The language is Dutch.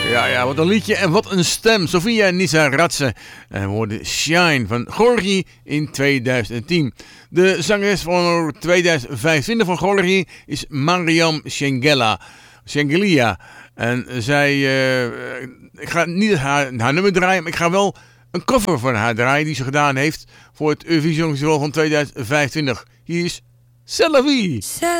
Ja, wat een liedje en wat een stem. Sofia Nisa Ratse. En we hoorden Shine van Gorgi in 2010. De zangeres van 2025 van Gorgi is Mariam Shengelia. En zij, ik ga niet haar nummer draaien, maar ik ga wel een cover van haar draaien die ze gedaan heeft voor het Eurovisie Songfestival van 2025. Hier is C'est la vie.